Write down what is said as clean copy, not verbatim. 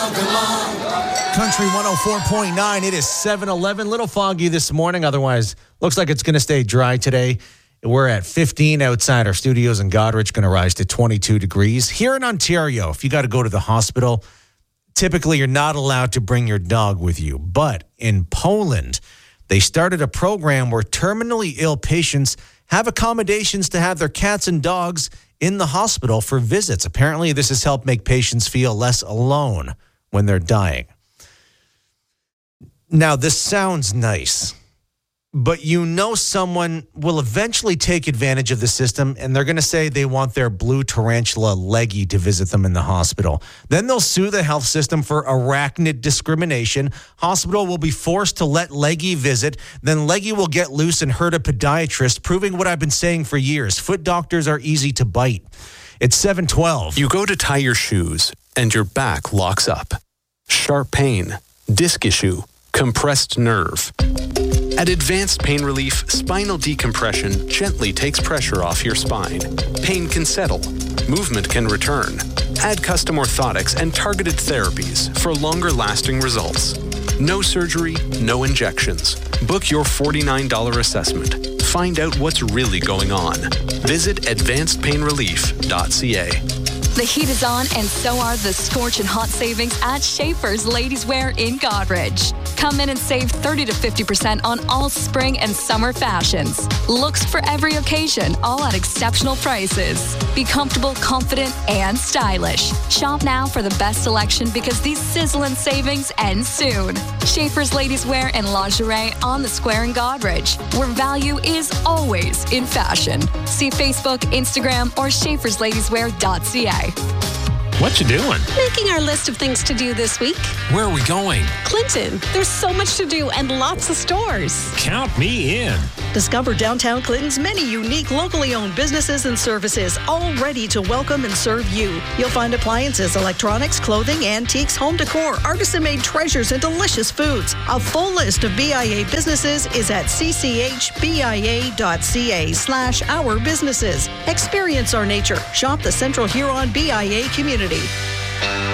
Country 104.9. It is 7:11. Little foggy this morning. Otherwise, looks like it's going to stay dry today. We're at 15 outside our studios in Goderich, going to rise to 22 degrees. Here in Ontario, if you got to go to the hospital, typically you're not allowed to bring your dog with you. But in Poland, they started a program where terminally ill patients have accommodations to have their cats and dogs in the hospital for visits. Apparently, this has helped make patients feel less alone when they're dying. Now, this sounds nice, but you know someone will eventually take advantage of the system, and they're going to say they want their blue tarantula Leggy to visit them in the hospital. Then they'll sue the health system for arachnid discrimination. Hospital will be forced to let Leggy visit. Then Leggy will get loose and hurt a podiatrist, proving what I've been saying for years. Foot doctors are easy to bite. It's 7:12. You go to tie your shoes, and your back locks up. Sharp pain, disc issue, compressed nerve. At Advanced Pain Relief, spinal decompression gently takes pressure off your spine. Pain can settle. Movement can return. Add custom orthotics and targeted therapies for longer-lasting results. No surgery, no injections. Book your $49 assessment. Find out what's really going on. Visit advancedpainrelief.ca. The heat is on, and so are the scorching hot savings at Schaefer's Ladies Wear in Goderich. Come in and save 30 to 50% on all spring and summer fashions. Looks for every occasion, all at exceptional prices. Be comfortable, confident, and stylish. Shop now for the best selection because these sizzling savings end soon. Schaefer's Ladies Wear and Lingerie on the Square in Goderich, where value is always in fashion. See Facebook, Instagram, or schaefersladieswear.ca. What you doing? Making our list of things to do this week. Where are we going? Clinton. There's so much to do and lots of stores. Count me in. Discover downtown Clinton's many unique locally owned businesses and services, all ready to welcome and serve you. You'll find appliances, electronics, clothing, antiques, home decor, artisan-made treasures, and delicious foods. A full list of BIA businesses is at cchbia.ca/our businesses. Experience our nature. Shop the Central Huron BIA community.